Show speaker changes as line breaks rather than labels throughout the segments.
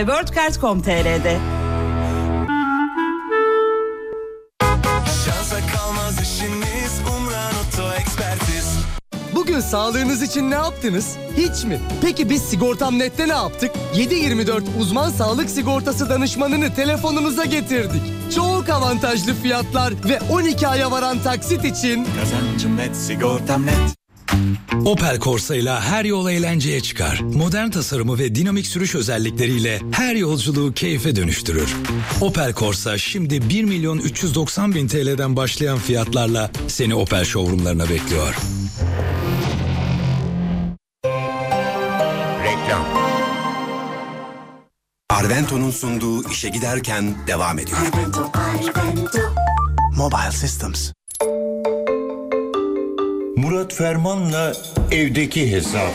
worldcard.com.tr'de.
Bugün sağlığınız için ne yaptınız? Hiç mi? Peki biz Sigortam.net'te ne yaptık? 7/24 uzman sağlık sigortası danışmanını telefonunuza getirdik. Çok avantajlı fiyatlar ve 12 aya varan taksit için
Kazancım net, Sigortam.net.
Opel Corsa ile her yol eğlenceye çıkar. Modern tasarımı ve dinamik sürüş özellikleriyle her yolculuğu keyfe dönüştürür. Opel Corsa şimdi 1.390.000 TL'den başlayan fiyatlarla seni Opel showroomlarına bekliyor.
Reklam. Arvento'nun sunduğu işe giderken devam ediyor.
Arvento.
Mobile Systems.
Murat Ferman'la evdeki hesap.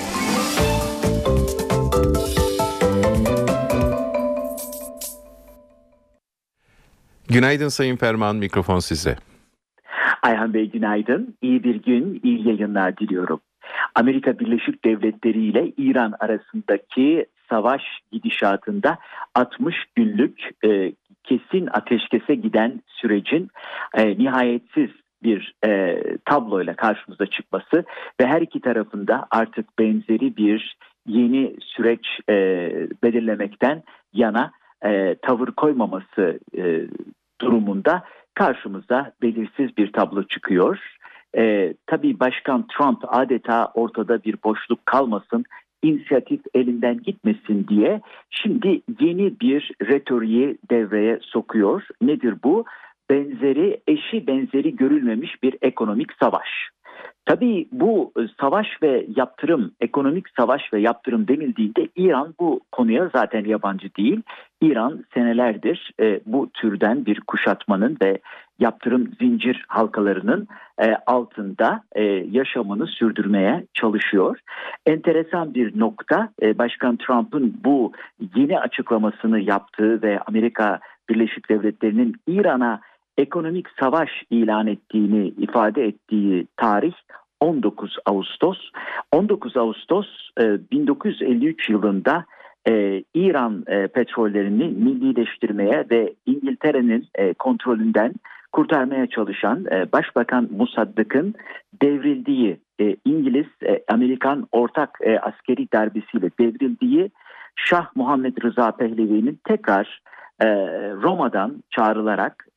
Günaydın Sayın Ferman, mikrofon size.
Ayhan Bey günaydın. İyi bir gün, iyi yayınlar diliyorum. Amerika Birleşik Devletleri ile İran arasındaki savaş gidişatında 60 günlük kesin ateşkese giden sürecin nihayetsiz bir tabloyla karşımıza çıkması ve her iki tarafında artık benzeri bir yeni süreç belirlemekten yana tavır koymaması durumunda karşımıza belirsiz bir tablo çıkıyor. Tabii Başkan Trump adeta ortada bir boşluk kalmasın, inisiyatif elinden gitmesin diye şimdi yeni bir retoriği devreye sokuyor. Nedir bu? Eşi benzeri görülmemiş bir ekonomik savaş. Tabii bu savaş ve yaptırım, ekonomik savaş ve yaptırım denildiğinde İran bu konuya zaten yabancı değil. İran senelerdir bu türden bir kuşatmanın ve yaptırım zincir halkalarının altında yaşamını sürdürmeye çalışıyor. Enteresan bir nokta, Başkan Trump'ın bu yeni açıklamasını yaptığı ve Amerika Birleşik Devletleri'nin İran'a ekonomik savaş ilan ettiğini ifade ettiği tarih 19 Ağustos. 19 Ağustos 1953 yılında İran petrollerini millileştirmeye ve İngiltere'nin kontrolünden kurtarmaya çalışan Başbakan Mossaddeq'ın devrildiği, İngiliz-Amerikan ortak askeri darbesiyle devrildiği, Şah Muhammed Rıza Pehlevi'nin tekrar Roma'dan çağrılarak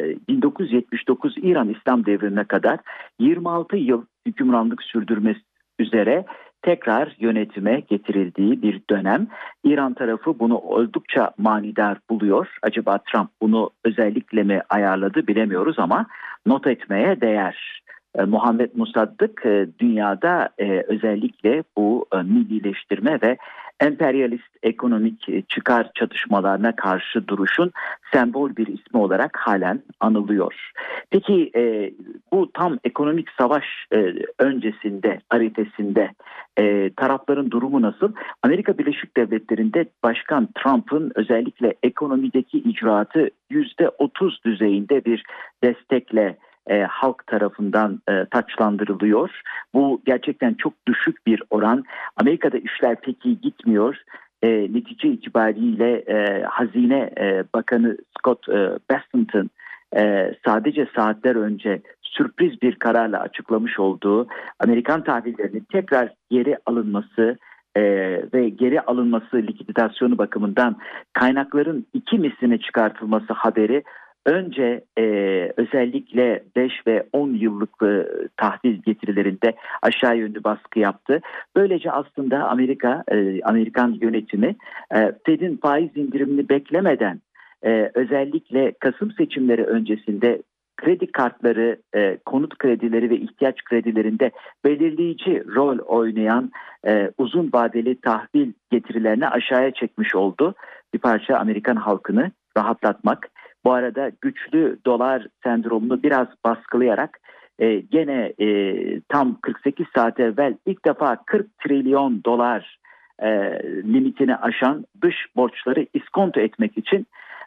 1979 İran İslam Devrimine kadar 26 yıl hükümranlık sürdürmesi üzere tekrar yönetime getirildiği bir dönem. İran tarafı bunu oldukça manidar buluyor. Acaba Trump bunu özellikle mi ayarladı bilemiyoruz ama not etmeye değer. Muhammed Mossaddeq dünyada özellikle bu millileştirme ve emperyalist ekonomik çıkar çatışmalarına karşı duruşun sembol bir ismi olarak halen anılıyor. Peki bu tam ekonomik savaş öncesinde, aritesinde tarafların durumu nasıl? Amerika Birleşik Devletleri'nde Başkan Trump'ın özellikle ekonomideki icraatı %30 düzeyinde bir destekle halk tarafından taçlandırılıyor. Bu gerçekten çok düşük bir oran. Amerika'da işler pek iyi gitmiyor. Netice itibariyle Hazine Bakanı Scott Bessent'ın sadece saatler önce sürpriz bir kararla açıklamış olduğu Amerikan tahvillerinin tekrar geri alınması ve geri alınması likidasyonu bakımından kaynakların 2 misline çıkartılması haberi önce özellikle 5 ve 10 yıllık tahvil getirilerinde aşağı yönlü baskı yaptı. Böylece aslında Amerikan yönetimi Fed'in faiz indirimini beklemeden özellikle Kasım seçimleri öncesinde kredi kartları, konut kredileri ve ihtiyaç kredilerinde belirleyici rol oynayan uzun vadeli tahvil getirilerini aşağıya çekmiş oldu. Bir parça Amerikan halkını rahatlatmak. Bu arada güçlü dolar sendromunu biraz baskılayarak gene tam 48 saat evvel ilk defa 40 trilyon dolar limitini aşan dış borçları iskonto etmek için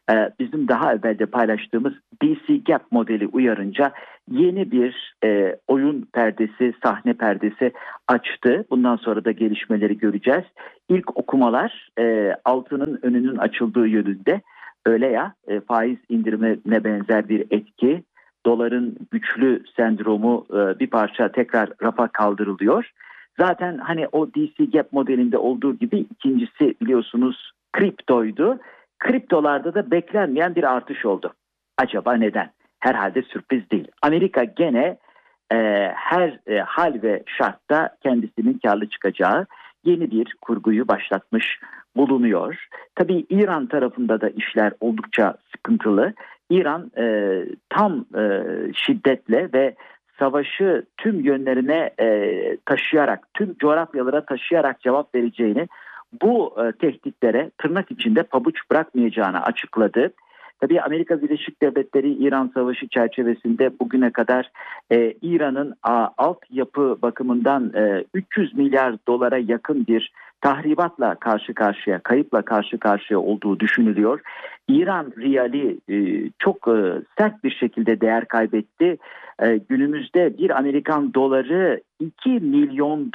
bizim daha evvel de paylaştığımız DC Gap modeli uyarınca yeni bir oyun perdesi, sahne perdesi açtı. Bundan sonra da gelişmeleri göreceğiz. İlk okumalar altının önünün açıldığı yönünde. Öyle ya, faiz indirimine benzer bir etki, doların güçlü sendromu bir parça tekrar rafa kaldırılıyor. Zaten hani o DC Gap modelinde olduğu gibi ikincisi biliyorsunuz kriptoydu. Kriptolarda da beklenmeyen bir artış oldu. Acaba neden? Herhalde sürpriz değil. Amerika gene her hal ve şartta kendisinin karlı çıkacağı yeni bir kurguyu başlatmış bulunuyor. Tabii İran tarafında da işler oldukça sıkıntılı. İran tam şiddetle ve savaşı tüm yönlerine taşıyarak, tüm coğrafyalara taşıyarak cevap vereceğini, bu tehditlere tırnak içinde pabuç bırakmayacağını açıkladı. Tabii Amerika Birleşik Devletleri İran Savaşı çerçevesinde bugüne kadar İran'ın altyapı bakımından 300 milyar dolara yakın bir tahribatla karşı karşıya, kayıpla karşı karşıya olduğu düşünülüyor. İran riyali çok sert bir şekilde değer kaybetti. Günümüzde bir Amerikan doları 2 milyon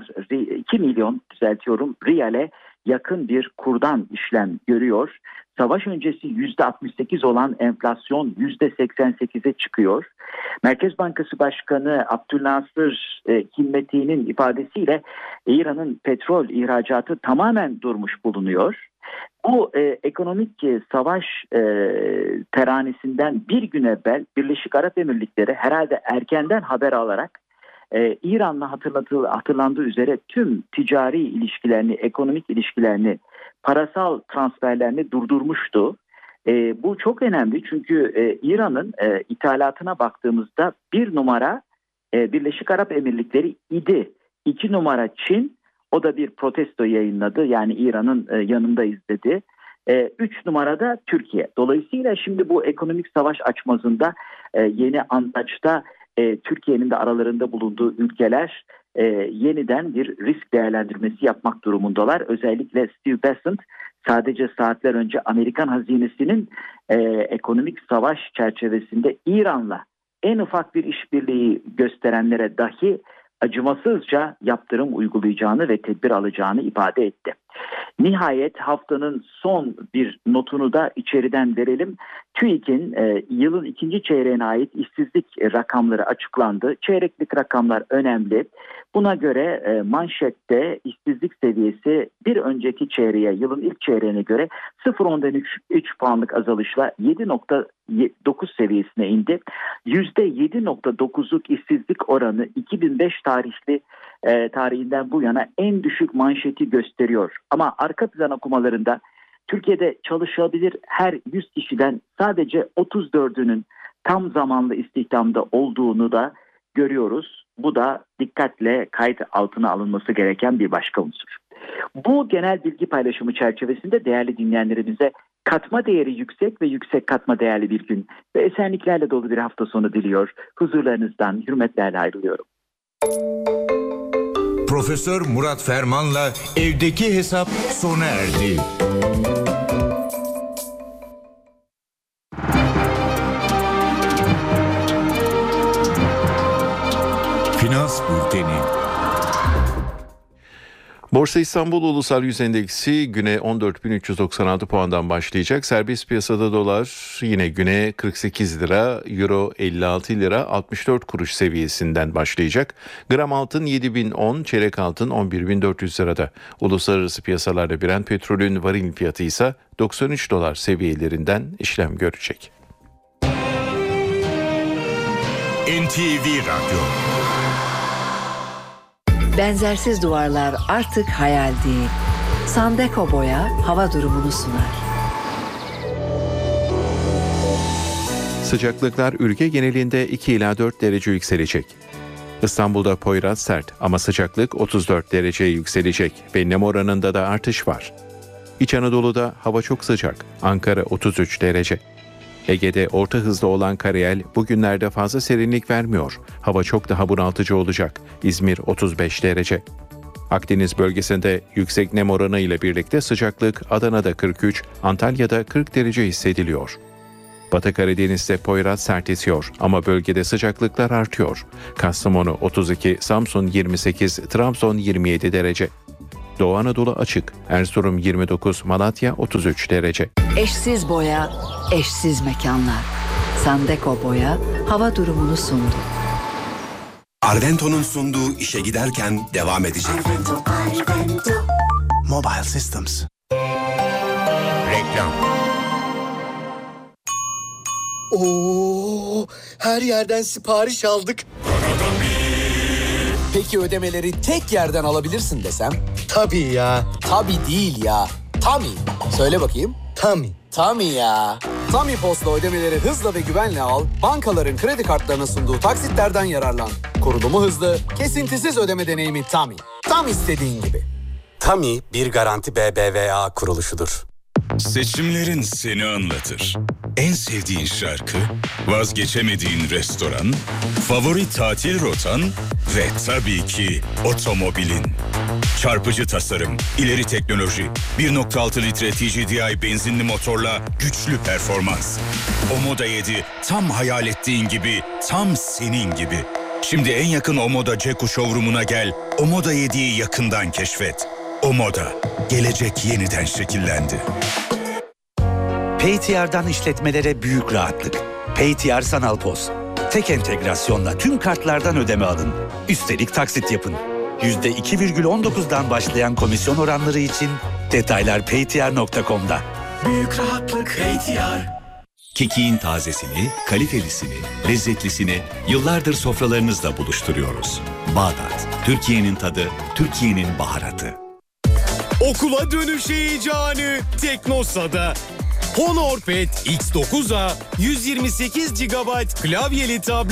riyale yakın bir kurdan işlem görüyor. Savaş öncesi %68 olan enflasyon %88'e çıkıyor. Merkez Bankası Başkanı Abdülnasır Himmeti'nin ifadesiyle İran'ın petrol ihracatı tamamen durmuş bulunuyor. Bu ekonomik savaş teranesinden bir gün evvel Birleşik Arap Emirlikleri herhalde erkenden haber alarak İran'la hatırlandığı üzere tüm ticari ilişkilerini, ekonomik ilişkilerini, parasal transferlerini durdurmuştu. Bu çok önemli çünkü İran'ın ithalatına baktığımızda bir numara Birleşik Arap Emirlikleri idi. 2 numara Çin, o da bir protesto yayınladı, yani İran'ın yanındayız dedi. 3 numarada Türkiye. Dolayısıyla şimdi bu ekonomik savaş açmazında yeni anlaşta Türkiye'nin de aralarında bulunduğu ülkeler yeniden bir risk değerlendirmesi yapmak durumundalar. Özellikle Steve Bessent sadece saatler önce Amerikan hazinesinin ekonomik savaş çerçevesinde İran'la en ufak bir işbirliği gösterenlere dahi acımasızca yaptırım uygulayacağını ve tedbir alacağını ifade etti. Nihayet haftanın son bir notunu da içeriden verelim. TÜİK'in yılın ikinci çeyreğine ait işsizlik rakamları açıklandı. Çeyreklik rakamlar önemli. Buna göre manşette işsizlik seviyesi bir önceki çeyreğe, yılın ilk çeyreğine göre 0.3 puanlık azalışla 7.9 seviyesine indi. %7.9'luk işsizlik oranı 2005 tarihinden bu yana en düşük manşeti gösteriyor. Ama arka plan okumalarında Türkiye'de çalışabilir her 100 kişiden sadece 34'ünün tam zamanlı istihdamda olduğunu da görüyoruz. Bu da dikkatle kayıt altına alınması gereken bir başka unsur. Bu genel bilgi paylaşımı çerçevesinde değerli dinleyenlerimize katma değeri yüksek ve yüksek katma değerli bir gün ve esenliklerle dolu bir hafta sonu diliyor. Huzurlarınızdan hürmetlerle ayrılıyorum.
Profesör Murat Ferman'la evdeki hesap sona erdi. Finans Bülteni.
Borsa İstanbul Ulusal Yüz Endeksi güne 14.396 puandan başlayacak. Serbest piyasada dolar yine güne 48 lira, euro 56 lira 64 kuruş seviyesinden başlayacak. Gram altın 7.010, çeyrek altın 11.400 lirada. Uluslararası piyasalarda Brent petrolün varil fiyatı ise 93 dolar seviyelerinden işlem görecek.
NTV Radyo.
Benzersiz duvarlar artık hayal değil. Sandeko Boya hava durumunu sunar.
Sıcaklıklar ülke genelinde 2 ila 4 derece yükselecek. İstanbul'da Poyraz sert ama sıcaklık 34 dereceye yükselecek ve nem oranında da artış var. İç Anadolu'da hava çok sıcak. Ankara 33 derece. Ege'de orta hızlı olan karayel bugünlerde fazla serinlik vermiyor. Hava çok daha bunaltıcı olacak. İzmir 35 derece. Akdeniz bölgesinde yüksek nem oranı ile birlikte sıcaklık Adana'da 43, Antalya'da 40 derece hissediliyor. Batı Karadeniz'de Poyraz sert esiyor ama bölgede sıcaklıklar artıyor. Kastamonu 32, Samsun 28, Trabzon 27 derece. Doğu Anadolu açık, Erzurum 29, Malatya 33 derece.
Eşsiz boya, eşsiz mekanlar. Sandeko Boya hava durumunu sundu.
Arvento'nun sunduğu işe giderken devam edecek. Mobile Systems.
Reklam.
Oo, her yerden sipariş aldık.
Peki ödemeleri tek yerden alabilirsin desem?
Tabii ya.
Tabii değil ya. Tami. Söyle bakayım.
Tabii.
Tami ya. Tami Post'la ödemeleri hızla ve güvenle al. Bankaların kredi kartlarına sunduğu taksitlerden yararlan. Kurulumu hızlı, kesintisiz ödeme deneyimi Tami. Tam istediğin gibi.
Tami bir garanti BBVA kuruluşudur.
Seçimlerin seni anlatır. En sevdiğin şarkı, vazgeçemediğin restoran, favori tatil rotan ve tabii ki otomobilin. Çarpıcı tasarım, ileri teknoloji, 1.6 litre TGDI benzinli motorla güçlü performans. Omoda 7 tam hayal ettiğin gibi, tam senin gibi. Şimdi en yakın Omoda Ceku showroom'una gel, Omoda 7'yi yakından keşfet. Omoda, gelecek yeniden şekillendi.
PayTR'dan işletmelere büyük rahatlık. PayTR Sanal POS. Tek entegrasyonla tüm kartlardan ödeme alın. Üstelik taksit yapın. %2,19'dan başlayan komisyon oranları için detaylar paytr.com'da.
Büyük rahatlık PayTR.
Kekiğin tazesini, kalitelisini, lezzetlisini yıllardır sofralarınızla buluşturuyoruz. Bağdat, Türkiye'nin tadı, Türkiye'nin baharatı.
Okula dönüş heyecanı Teknosa'da. Honor Pad X9A 128 GB klavyeli tablet